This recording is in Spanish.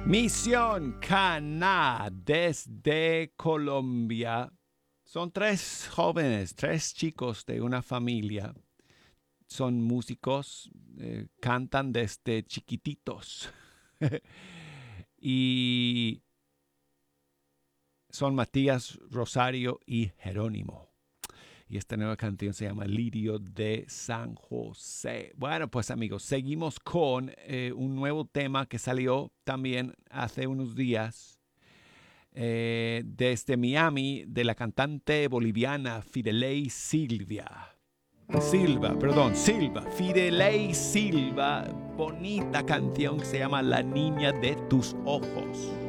Misión Cana desde Colombia. Son tres jóvenes, tres chicos de una familia. Son músicos, cantan desde chiquititos. Y son Matías, Rosario y Jerónimo. Y esta nueva canción se llama Lirio de San José. Bueno, pues amigos, seguimos con un nuevo tema que salió también hace unos días desde Miami, de la cantante boliviana Fidelei Silva. Fidelei Silva. Bonita canción que se llama La Niña de tus Ojos.